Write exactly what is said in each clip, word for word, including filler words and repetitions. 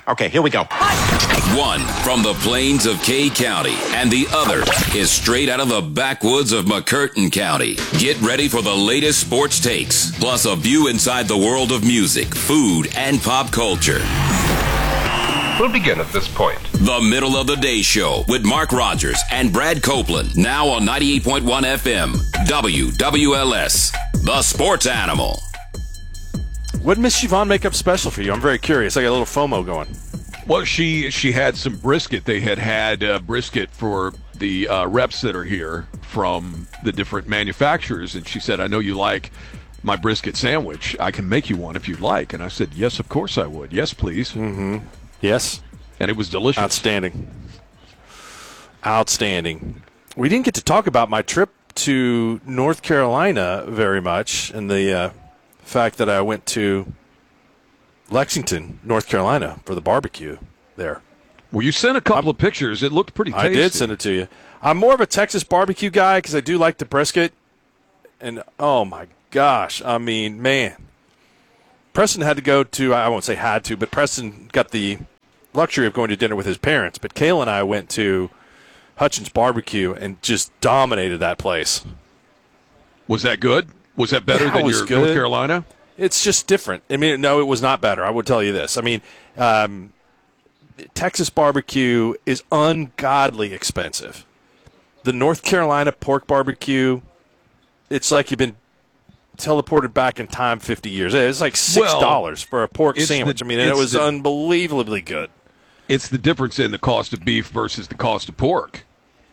Okay, here we go. One from the plains of Kay County, and the other is straight out of the backwoods of McCurtain County. Get ready for the latest sports takes, plus a view inside the world of music, food, and pop culture. We'll begin at this point. The Middle of the Day Show with Mark Rogers and Brad Copeland, now on ninety-eight point one F M, W W L S, the sports animal. What did Miss Siobhan make up special for you? I'm very curious. I got a little FOMO going. Well, she she had some brisket. They had had uh, brisket for the uh, reps that are here from the different manufacturers, and she said, I know you like my brisket sandwich. I can make you one if you'd like. And I said, yes, of course I would. Yes, please. Mm-hmm. Yes. And it was delicious. Outstanding. Outstanding. We didn't get to talk about my trip to North Carolina very much, and the uh, fact that I went to Lexington, North Carolina, for the barbecue there. Well, you sent a couple I'm, of pictures. It looked pretty tasty. I did send it to you. I'm more of a Texas barbecue guy because I do like the brisket. And, oh, my gosh. I mean, man. Preston had to go to, I won't say had to, but Preston got the luxury of going to dinner with his parents. But Kayla and I went to Hutchins Barbecue and just dominated that place. Was that good? Was that better that than was your good. North Carolina? It's just different. I mean, no, it was not better. I would tell you this. I mean, um, Texas barbecue is ungodly expensive. The North Carolina pork barbecue, it's like you've been teleported back in time fifty years. It's like six dollars well, for a pork sandwich. The, I mean, and it was the, unbelievably good. It's the difference in the cost of beef versus the cost of pork.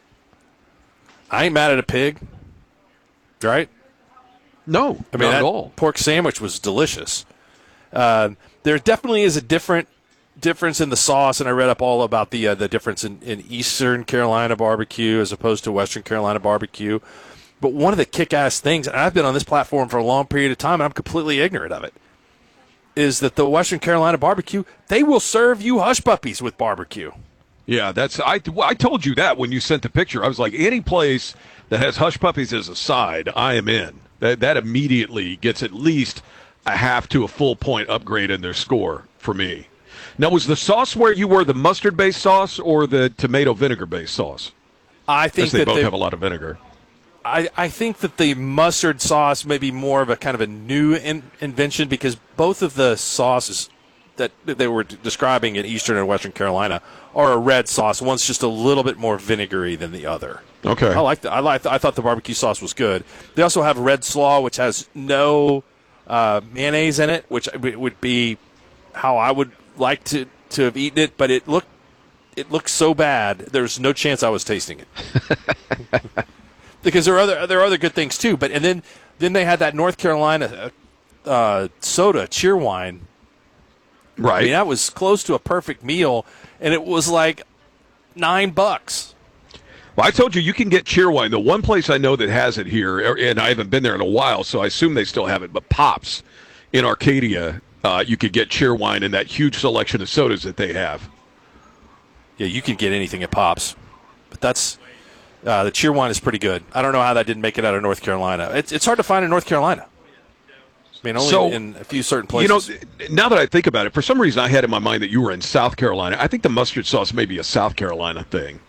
I ain't mad at a pig, right? No, I mean, not that at all. Pork sandwich was delicious. Uh, there definitely is a different difference in the sauce, and I read up all about the uh, the difference in, in Eastern Carolina barbecue as opposed to Western Carolina barbecue. But one of the kick-ass things, and I've been on this platform for a long period of time, and I'm completely ignorant of it, is that the Western Carolina barbecue, they will serve you hush puppies with barbecue. Yeah, that's I, I told you that when you sent the picture. I was like, any place that has hush puppies as a side, I am in. That that immediately gets at least a half to a full point upgrade in their score for me. Now, was the sauce where you were the mustard-based sauce or the tomato vinegar-based sauce? I think they that both they, have a lot of vinegar. I, I think that the mustard sauce may be more of a kind of a new in, invention because both of the sauces that they were describing in Eastern and Western Carolina are a red sauce. One's just a little bit more vinegary than the other. Okay. I like I like I thought the barbecue sauce was good. They also have red slaw, which has no uh, mayonnaise in it, which would be how I would like to, to have eaten it. But it looked it looked so bad. There's no chance I was tasting it because there are other there are other good things too. But and then then they had that North Carolina uh, soda Cheerwine. Right. I mean, that was close to a perfect meal, and it was like nine bucks. Well, I told you, you can get Cheerwine. The one place I know that has it here, and I haven't been there in a while, so I assume they still have it, but Pops in Arcadia, uh, you could get Cheerwine in that huge selection of sodas that they have. Yeah, you can get anything at Pops, but that's uh, the Cheerwine is pretty good. I don't know how that didn't make it out of North Carolina. It's, it's hard to find in North Carolina. I mean, only so, in a few certain places. You know, now that I think about it, for some reason I had in my mind that you were in South Carolina. I think the mustard sauce may be a South Carolina thing.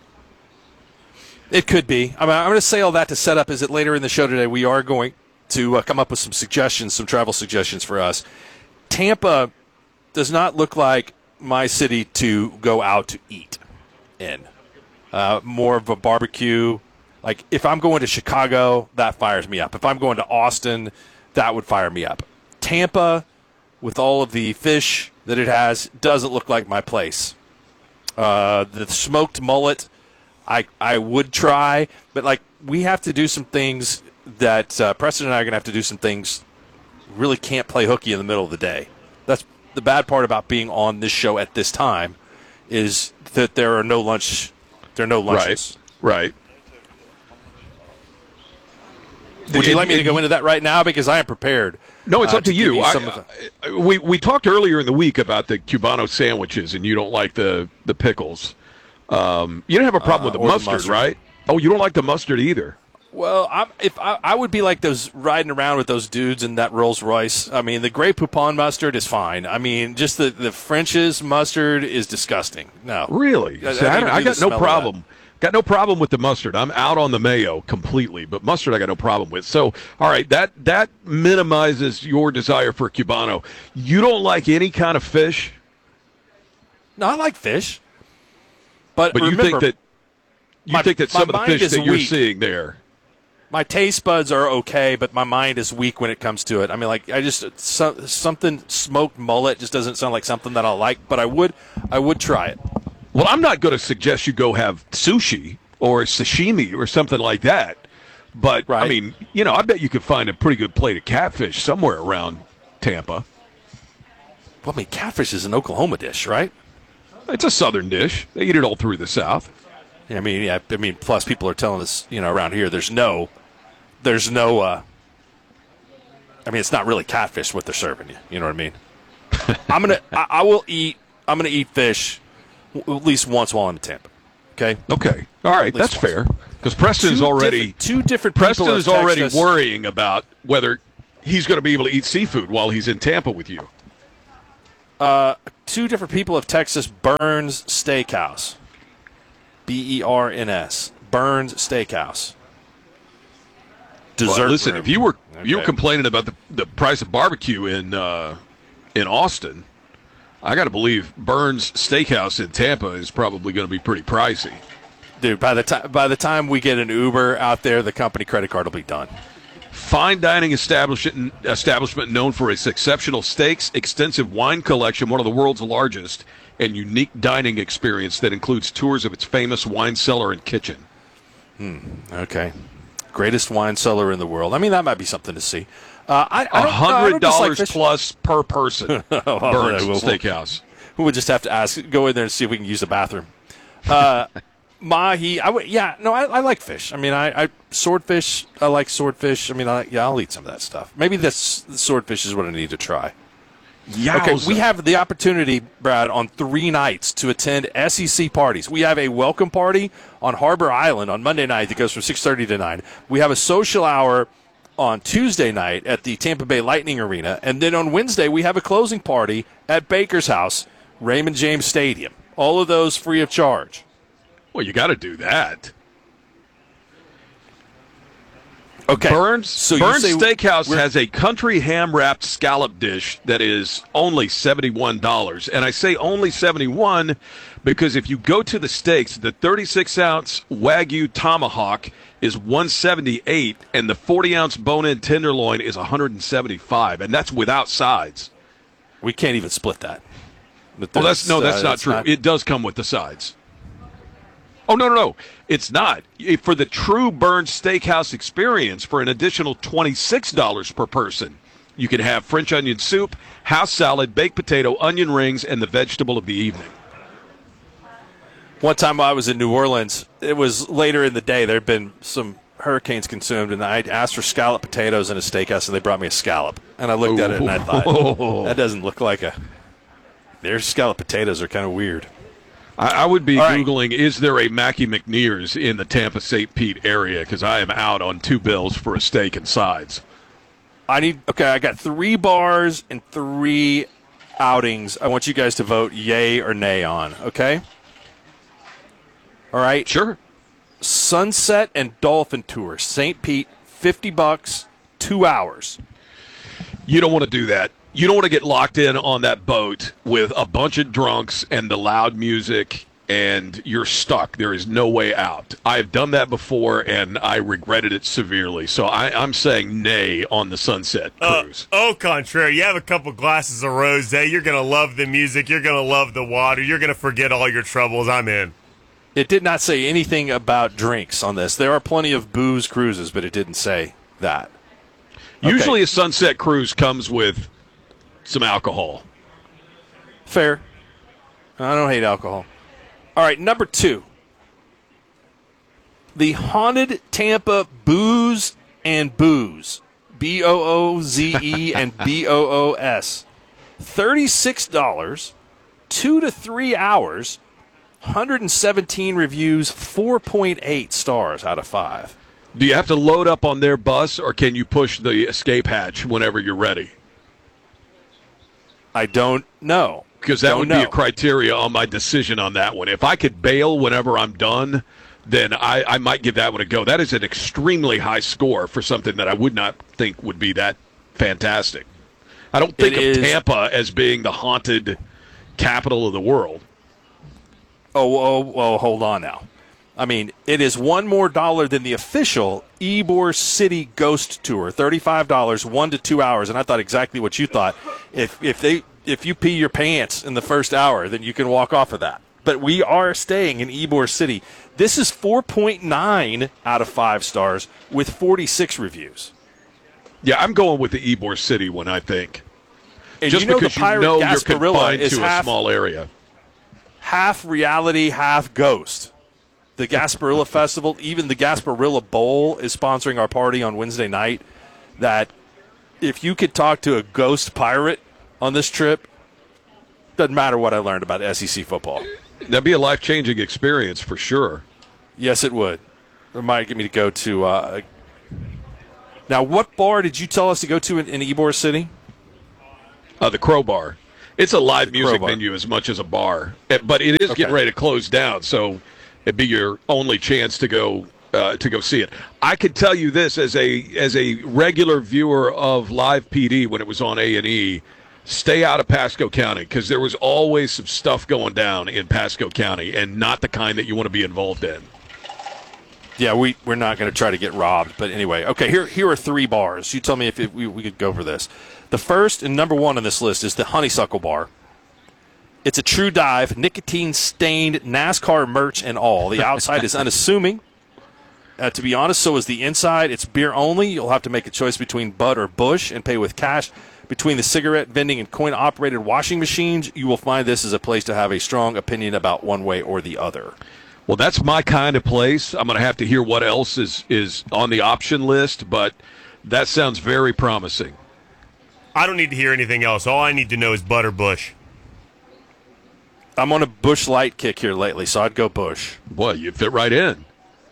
It could be. I mean, I'm going to say all that to set up is that later in the show today we are going to uh, come up with some suggestions, some travel suggestions for us. Tampa does not look like my city to go out to eat in. Uh, more of a barbecue. Like, if I'm going to Chicago, that fires me up. If I'm going to Austin, that would fire me up. Tampa, with all of the fish that it has, doesn't look like my place. Uh, the smoked mullet, I I would try, but like we have to do some things that uh, Preston and I are going to have to do some things. Really can't play hooky in the middle of the day. That's the bad part about being on this show at this time, is that there are no lunch, there are no lunches. Right. Right. Would you like me to go into that right now? Because I am prepared. No, it's uh, up to, to you. you I, I, we we talked earlier in the week about the Cubano sandwiches, and you don't like the, the pickles. Um, you don't have a problem uh, with the mustard, the mustard, right? Oh, you don't like the mustard either. Well, I'm, if I, I would be like those riding around with those dudes in that Rolls Royce. I mean, the Grey Poupon mustard is fine. I mean, just the, the French's mustard is disgusting. No, Really? I, See, I, I, I got no problem. Got no problem with the mustard. I'm out on the mayo completely, but mustard I got no problem with. So, all right, that that minimizes your desire for Cubano. You don't like any kind of fish, No, I like fish, but but remember, you think that you my- think that my some of the mind fish is that you're weak. seeing there. my taste buds are okay, but my mind is weak when it comes to it. I mean, like I just so, something smoked mullet just doesn't sound like something that I like, but I would I would try it. Well, I'm not going to suggest you go have sushi or sashimi or something like that. But, I Right. mean, you know, I bet you could find a pretty good plate of catfish somewhere around Tampa. Well, I mean, catfish is an Oklahoma dish, right? It's a southern dish. They eat it all through the South. I mean, yeah. I mean, plus people are telling us, you know, around here, there's no, there's no. Uh, I mean, it's not really catfish what they're serving you. You know what I mean? I'm gonna, I, I will eat. I'm gonna eat fish w- at least once while I'm in Tampa. Okay. Okay. All right. least That's once. fair. Because Preston is Two already different- two different people Preston have is already texted us- worrying about whether he's going to be able to eat seafood while he's in Tampa with you. Two different people have texted us Burns Steakhouse. B E R N S. Burns Steakhouse. Dessert. Well, listen, room. if you were you were Okay. complaining about the, the price of barbecue in uh, in Austin, I got to believe Burns Steakhouse in Tampa is probably going to be pretty pricey. Dude, by the time by the time we get an Uber out there, the company credit card will be done. Fine dining establishment establishment known for its exceptional steaks, extensive wine collection, one of the world's largest, and unique dining experience that includes tours of its famous wine cellar and kitchen. Okay. Greatest wine cellar in the world. I mean, that might be something to see. Uh, I, I A don't- I hundred don't dislike dollars fish. plus per person. Burns we'll- Steakhouse. We would just have to ask, go in there and see if we can use the bathroom. Uh, mahi, I would, yeah, no, I, I like fish. I mean, I, I swordfish. I like swordfish. I mean, I, yeah, I'll eat some of that stuff. Maybe this the swordfish is what I need to try. Okay, we have the opportunity, Brad, on three nights to attend S E C parties. We have a welcome party on Harbor Island on Monday night that goes from six thirty to nine. We have a social hour on Tuesday night at the Tampa Bay Lightning Arena. And then on Wednesday, we have a closing party at Baker's House, Raymond James Stadium. All of those free of charge. Well, you got to do that. Okay. Burns, So you Burns say Steakhouse we're- has a country ham wrapped scallop dish that is only seventy-one dollars. And I say only seventy-one because if you go to the steaks, the thirty-six ounce Wagyu tomahawk is one seventy-eight and the forty ounce bone-in tenderloin is one seventy-five, and that's without sides. We can't even split that. But Well, that's no, that's uh, not it's true. It does come with the sides. Oh, no, no, no. It's not. If for the true Burns Steakhouse experience, for an additional twenty-six dollars per person, you can have French onion soup, house salad, baked potato, onion rings, and the vegetable of the evening. One time I was in New Orleans, it was later in the day. There had been some hurricanes consumed, and I asked for scallop potatoes in a steakhouse, and they brought me a scallop. And I looked at it, and I thought, that doesn't look like a... Their scallop potatoes are kind of weird. I, I would be All right. Googling, is there a Mackie McNears in the Tampa Saint Pete area? Because I am out on two bills for a steak and sides. I need... Okay, I got three bars and three outings. I want you guys to vote yay or nay on, okay? All right? Sure. Sunset and Dolphin Tour, Saint Pete, fifty bucks, two hours. You don't want to do that. You don't want to get locked in on that boat with a bunch of drunks and the loud music, and you're stuck. There is no way out. I've done that before, and I regretted it severely. So I, I'm saying nay on the Sunset Uh, Cruise. au contraire, you have a couple glasses of rosé. You're gonna love the music. You're gonna love the water. You're gonna forget all your troubles. I'm in. It did not say anything about drinks on this. There are plenty of booze cruises, but it didn't say that. Usually a Sunset Cruise comes with some alcohol. Fair. I don't hate alcohol. All right, number two. The Haunted Tampa Booze and Booze. B O O Z E and B O O S. thirty-six dollars, two to three hours, one hundred seventeen reviews, four point eight stars out of five. Do you have to load up on their bus, or can you push the escape hatch whenever you're ready? I don't know. Because that don't would know. be a criteria on my decision on that one. If I could bail whenever I'm done, then I, I might give that one a go. That is an extremely high score for something that I would not think would be that fantastic. I don't think It of is- Tampa as being the haunted capital of the world. Oh, oh, oh, hold on now. I mean, it is one more dollar than the official Ybor City Ghost Tour, thirty-five dollars, one to two hours. And I thought exactly what you thought. If if they if you pee your pants in the first hour, then you can walk off of that. But we are staying in Ybor City. This is four point nine out of five stars with forty-six reviews. Yeah, I'm going with the Ybor City one, I think. And Just you know because the Pirate you know you're Gasparilla confined is to half, a small area. half reality, half ghost. The Gasparilla Festival, even the Gasparilla Bowl is sponsoring our party on Wednesday night. That if you could talk to a ghost pirate on this trip, doesn't matter what I learned about S E C football. That'd be a life-changing experience for sure. Yes, it would. It might get me to go to. Uh, now, what bar did you tell us to go to in, in Ybor City? Uh, the Crowbar. It's a live music Crowbar. venue as much as a bar, Eh, but it is Okay. getting ready to close down, so it'd be your only chance to go uh, to go see it. I could tell you this as a as a regular viewer of Live P D when it was on A and E. Stay out of Pasco County because there was always some stuff going down in Pasco County, and not the kind that you want to be involved in. Yeah, we, we're not going to try to get robbed. But anyway, okay, here here are three bars. You tell me if it, we, we could go for this. The first and number one on this list is the Honeysuckle Bar. It's a true dive, nicotine-stained NASCAR merch and all. The outside is unassuming. Uh, to be honest, so is the inside. It's beer only. You'll have to make a choice between Bud or Busch and pay with cash. Between the cigarette vending and coin-operated washing machines, you will find this is a place to have a strong opinion about one way or the other. Well, that's my kind of place. I'm going to have to hear what else is, is on the option list, but that sounds very promising. I don't need to hear anything else. All I need to know is Butterbush. I'm on a Busch Light kick here lately, so I'd go Busch. Boy, you fit right in.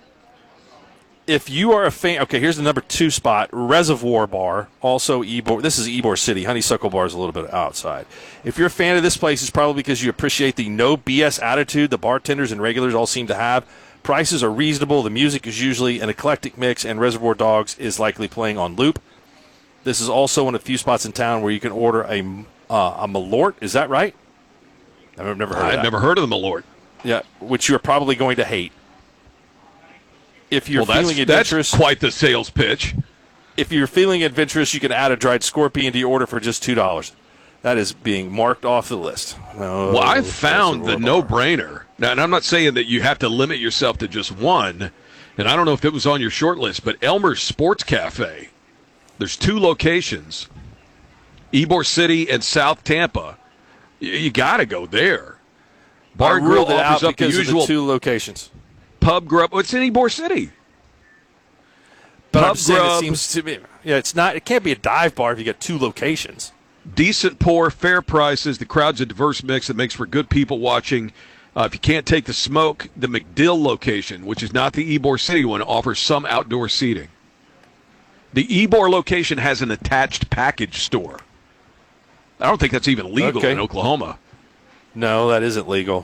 If you are a fan, okay, here's the number two spot, Reservoir Bar, also Ybor. This is Ybor City. Honeysuckle Bar is a little bit outside. If you're a fan of this place, it's probably because you appreciate the no B S attitude the bartenders and regulars all seem to have. Prices are reasonable. The music is usually an eclectic mix, and Reservoir Dogs is likely playing on loop. This is also one of the few spots in town where you can order a uh, a Malort. Is that right? I've never heard of I've that. never heard of the Malort. Yeah, which you're probably going to hate. If you're Well, feeling that's, adventurous, that's quite the sales pitch. if you're feeling adventurous, you can add a dried scorpion to your order for just two dollars. That is being marked off the list. Oh, Well, I've found the Reservoir Bar. no-brainer. Now, and I'm not saying that you have to limit yourself to just one, and I don't know if it was on your short list, but Elmer's Sports Cafe. There's two locations, Ybor City and South Tampa. You, you got to go there. Bar I and Grill ruled it offers out up the because usual of the two locations. pub grub. Well, it's in Ybor City. But I'm Pub saying it grub. seems to be. Yeah, it's not. It can't be a dive bar if you got two locations. Decent pour, fair prices. The crowd's a diverse mix that makes for good people watching. Uh, if you can't take the smoke, the McDill location, which is not the Ybor City one, offers some outdoor seating. The Ybor location has an attached package store. I don't think that's even legal Okay. in Oklahoma. No, that isn't legal.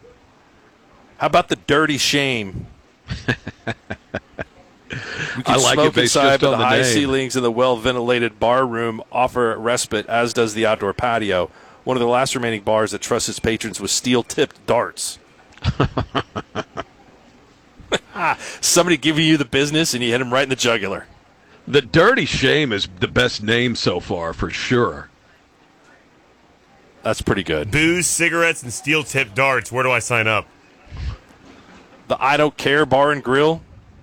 How about the Dirty Shame? We can I like it smoke based inside, just but on the the high name. ceilings and the well-ventilated bar room offer respite, as does the outdoor patio. One of the last remaining bars that trusts its patrons with steel-tipped darts. Somebody giving you the business, and you hit him right in the jugular. The Dirty Shame is the best name so far, for sure. That's pretty good. Booze, cigarettes, and steel-tipped darts. Where do I sign up? The I Don't Care Bar and Grill.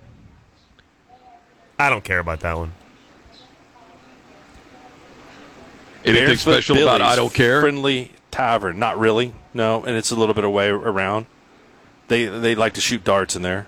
I don't care about that one. Anything Barefoot special about Billy's I Don't Care? Friendly Tavern. Not really. No, and it's a little bit away around. They they like to shoot darts in there.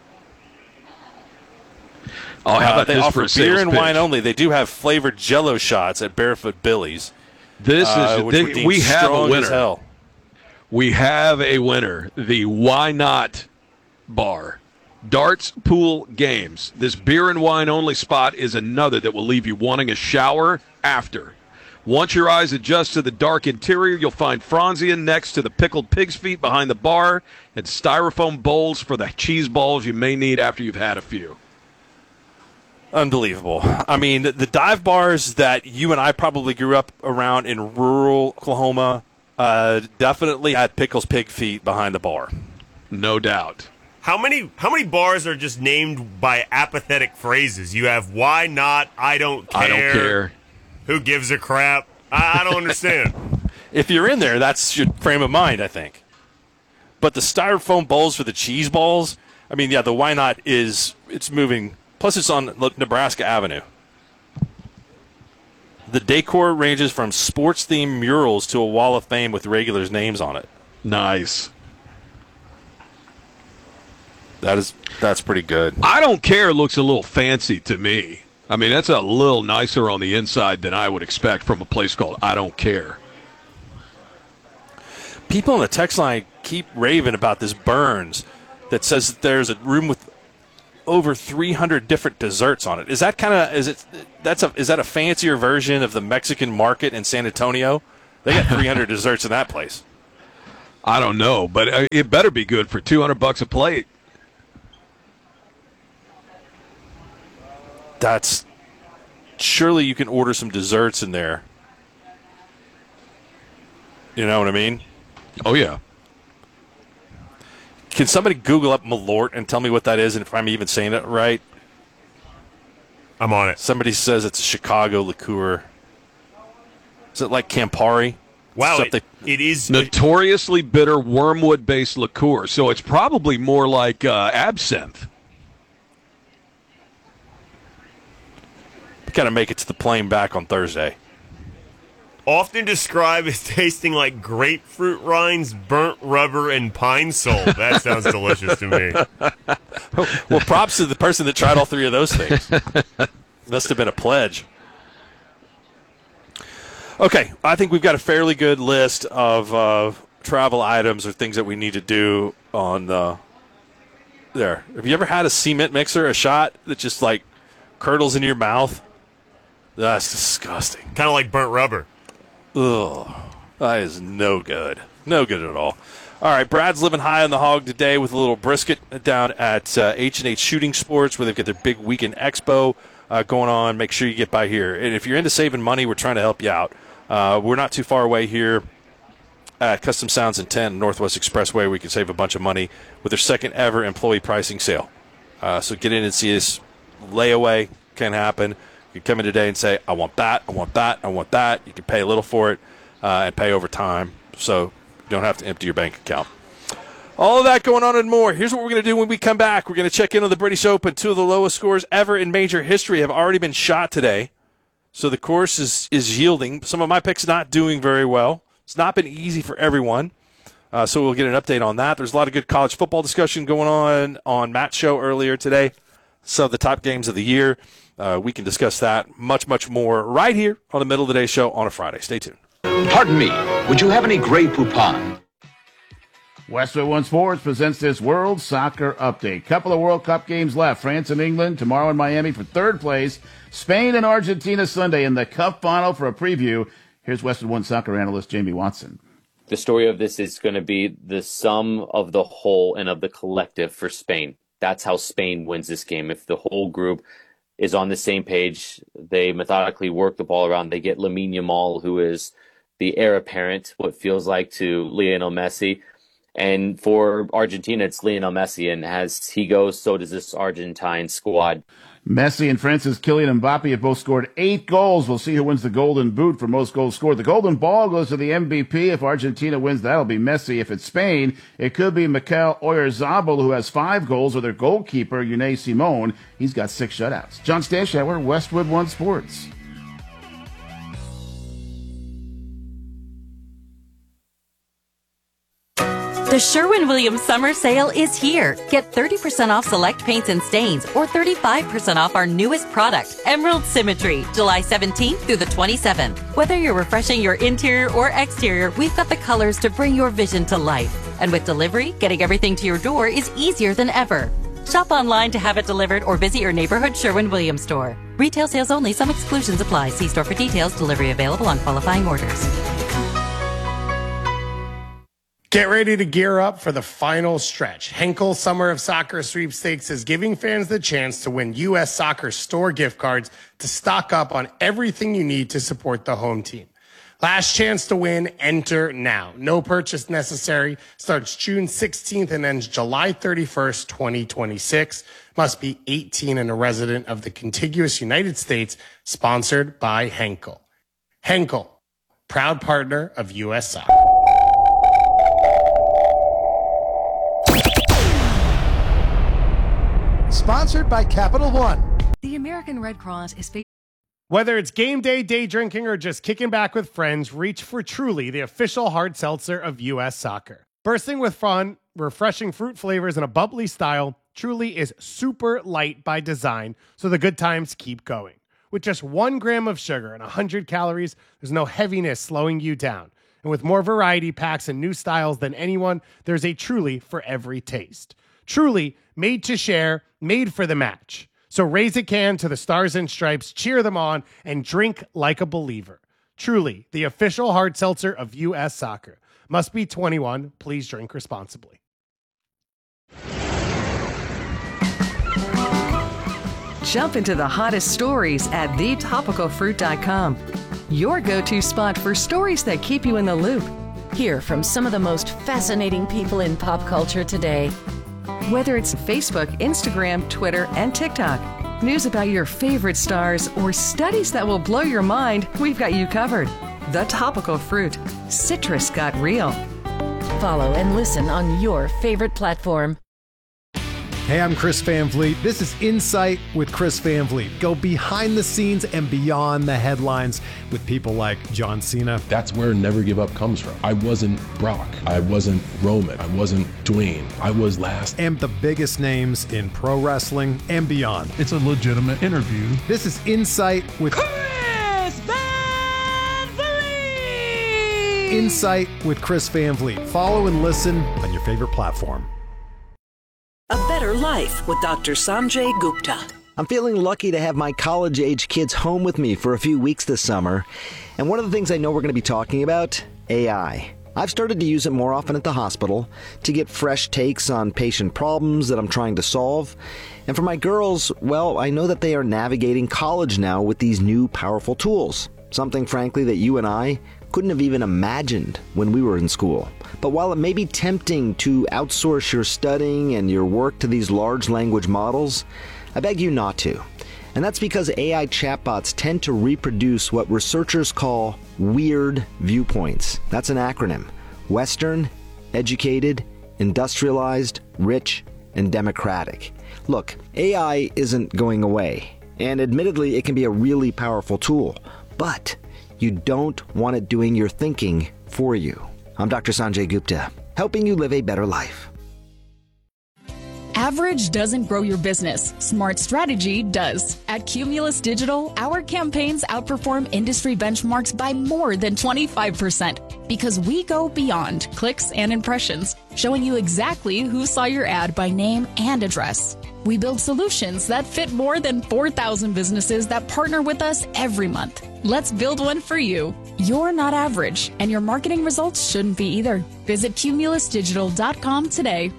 Oh, how Uh, about they this offer for a beer sales and pitch? wine only. They do have flavored Jello shots at Barefoot Billy's. This uh, is which they- were deemed we have a strong as winner. hell. We have a winner. The Why Not Bar. Darts, pool, games. This beer and wine only spot is another that will leave you wanting a shower after. Once your eyes adjust to the dark interior, you'll find Franzia next to the pickled pig's feet behind the bar and styrofoam bowls for the cheese balls you may need after you've had a few. Unbelievable. I mean, the dive bars that you and I probably grew up around in rural Oklahoma uh, definitely had Pickles Pig Feet behind the bar. No doubt. How many how many bars are just named by apathetic phrases? You have why not, I don't care. I don't care. Who gives a crap? I, I don't understand. If you're in there, that's your frame of mind, I think. But the styrofoam bowls for the cheese balls, I mean, yeah, the why not is, it's moving. Plus, it's on Nebraska Avenue. The decor ranges from sports-themed murals to a wall of fame with regulars' names on it. Nice. That is, that's pretty good. I don't care looks a little fancy to me. I mean, that's a little nicer on the inside than I would expect from a place called I Don't Care. People on the text line keep raving about this Burns that says that there's a room with over three hundred different desserts on it. Is that kind of is it that's a is that a fancier version of the Mexican market in San Antonio? They got three hundred desserts in that place. I don't know, but it better be good for two hundred bucks a plate. That's surely you can order some desserts in there. You know what I mean? Oh, yeah. Can somebody Google up Malort and tell me what that is and if I'm even saying it right? I'm on it. Somebody says it's a Chicago liqueur. Is it like Campari? Wow, Stuff it, they- it is. Notoriously bitter wormwood-based liqueur, so it's probably more like uh, absinthe. Got to make it to the plane back on Thursday. Often described as tasting like grapefruit rinds, burnt rubber, and pine sol. That sounds delicious to me. Well, props to the person that tried all three of those things. Must have been a pledge. Okay, I think we've got a fairly good list of uh, travel items or things that we need to do on the. There. Have you ever had a cement mixer, a shot that just like curdles in your mouth? That's disgusting. Kind of like burnt rubber. Ugh, that is no good. No good at all. All right, Brad's living high on the hog today with a little brisket down at uh, H and H Shooting Sports where they've got their big weekend expo uh, going on. Make sure you get by here. And if you're into saving money, we're trying to help you out. Uh, we're not too far away here at Custom Sounds in ten, Northwest Expressway. We can save a bunch of money with their second ever employee pricing sale. Uh, so get in and see us. Layaway can happen. You can come in today and say, I want that, I want that, I want that. You can pay a little for it uh, and pay over time so you don't have to empty your bank account. All of that going on and more. Here's what we're going to do when we come back. We're going to check in on the British Open. Two of the lowest scores ever in major history have already been shot today. So the course is, is yielding. Some of my picks not doing very well. It's not been easy for everyone. Uh, so we'll get an update on that. There's a lot of good college football discussion going on on Matt's show earlier today. Some of the top games of the year. Uh, we can discuss that much, much more right here on the Middle of the Day show on a Friday. Stay tuned. Pardon me, would you have any Grey Poupon? Westwood One Sports presents this World Soccer Update. Couple of World Cup games left. France and England tomorrow in Miami for third place. Spain and Argentina Sunday in the Cup final. For a preview, here's Westwood One Soccer analyst Jamie Watson. The story of this is going to be the sum of the whole and of the collective for Spain. That's how Spain wins this game. If the whole group is on the same page, they methodically work the ball around. They get Lamine Yamal, who is the heir apparent, what feels like, to Lionel Messi. And for Argentina, it's Lionel Messi. And as he goes, so does this Argentine squad. Messi and France's Kylian Mbappe have both scored eight goals. We'll see who wins the Golden Boot for most goals scored. The Golden Ball goes to the M V P. If Argentina wins, that'll be Messi. If it's Spain, it could be Mikel Oyarzabal, who has five goals, or their goalkeeper, Unai Simon. He's got six shutouts. John Stanshauer, Westwood One Sports. The Sherwin-Williams Summer Sale is here. Get thirty percent off select paints and stains or thirty-five percent off our newest product, Emerald Symmetry, July seventeenth through the twenty-seventh. Whether you're refreshing your interior or exterior, we've got the colors to bring your vision to life. And with delivery, getting everything to your door is easier than ever. Shop online to have it delivered or visit your neighborhood Sherwin-Williams store. Retail sales only. Some exclusions apply. See store for details. Delivery available on qualifying orders. Get ready to gear up for the final stretch. Henkel Summer of Soccer Sweepstakes is giving fans the chance to win U S Soccer store gift cards to stock up on everything you need to support the home team. Last chance to win, enter now. No purchase necessary. Starts June sixteenth and ends July thirty-first, twenty twenty-six. Must be eighteen and a resident of the contiguous United States. Sponsored by Henkel. Henkel, proud partner of U S Soccer. Sponsored by Capital One. The American Red Cross is... Whether it's game day, day drinking, or just kicking back with friends, reach for Truly, the official hard seltzer of U S Soccer. Bursting with fun, refreshing fruit flavors, and a bubbly style, Truly is super light by design, so the good times keep going. With just one gram of sugar and one hundred calories, there's no heaviness slowing you down. And with more variety packs and new styles than anyone, there's a Truly for every taste. Truly, made to share, made for the match. So raise a can to the Stars and Stripes, cheer them on, and drink like a believer. Truly, the official hard seltzer of U S Soccer. Must be twenty-one. Please drink responsibly. Jump into the hottest stories at the topical fruit dot com. Your go-to spot for stories that keep you in the loop. Hear from some of the most fascinating people in pop culture today. Whether it's Facebook, Instagram, Twitter, and TikTok, news about your favorite stars, or studies that will blow your mind, we've got you covered. The Topical Fruit. Citrus got real. Follow and listen on your favorite platform. Hey, I'm Chris Van Vliet. This is Insight with Chris Van Vliet. Go behind the scenes and beyond the headlines with people like John Cena. That's where Never Give Up comes from. I wasn't Brock. I wasn't Roman. I wasn't Dwayne. I was last. And the biggest names in pro wrestling and beyond. It's a legitimate interview. This is Insight with Chris Van Vliet. Insight with Chris Van Vliet. Follow and listen on your favorite platform. A Better Life with Doctor Sanjay Gupta. I'm feeling lucky to have my college-age kids home with me for a few weeks this summer. And one of the things I know we're going to be talking about, A I. I've started to use it more often at the hospital to get fresh takes on patient problems that I'm trying to solve. And for my girls, well, I know that they are navigating college now with these new powerful tools. Something, frankly, that you and I couldn't have even imagined when we were in school. But while it may be tempting to outsource your studying and your work to these large language models, I beg you not to. And that's because A I chatbots tend to reproduce what researchers call weird viewpoints. That's an acronym. Western, educated, industrialized, rich, and democratic. Look, A I isn't going away. And admittedly, it can be a really powerful tool. But you don't want it doing your thinking for you. I'm Doctor Sanjay Gupta, helping you live a better life. Average doesn't grow your business. Smart strategy does. At Cumulus Digital, our campaigns outperform industry benchmarks by more than twenty-five percent because we go beyond clicks and impressions, showing you exactly who saw your ad by name and address. We build solutions that fit more than four thousand businesses that partner with us every month. Let's build one for you. You're not average, and your marketing results shouldn't be either. Visit cumulus digital dot com today.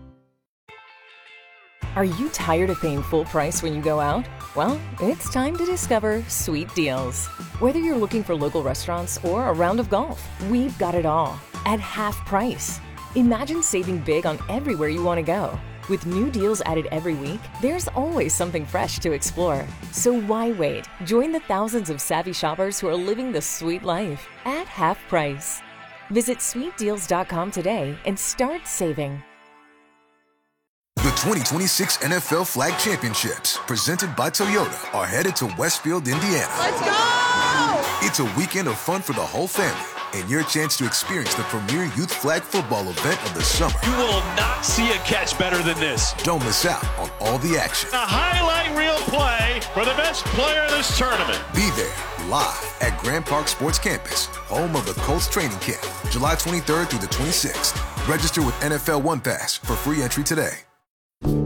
Are you tired of paying full price when you go out? Well, it's time to discover Sweet Deals. Whether you're looking for local restaurants or a round of golf, we've got it all at half price. Imagine saving big on everywhere you want to go. With new deals added every week, there's always something fresh to explore. So why wait? Join the thousands of savvy shoppers who are living the sweet life at half price. Visit sweet deals dot com today and start saving. The twenty twenty-six N F L Flag Championships, presented by Toyota, are headed to Westfield, Indiana. Let's go! It's a weekend of fun for the whole family, and your chance to experience the premier youth flag football event of the summer. You will not see a catch better than this. Don't miss out on all the action. A highlight reel play for the best player in this tournament. Be there, live at Grand Park Sports Campus, home of the Colts training camp, July twenty-third through the twenty-sixth. Register with N F L One Pass for free entry today.